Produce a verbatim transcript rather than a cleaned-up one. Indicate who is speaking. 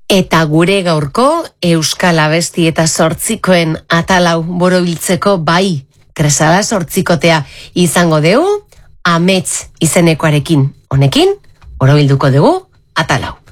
Speaker 1: Eta gure gaurko Euskal Abesti eta Zortzikoen atalau borobiltzeko bai Kresala Zortzikotea izango dugu amets izenekoarekin. Honekin, borobilduko dugu atalau.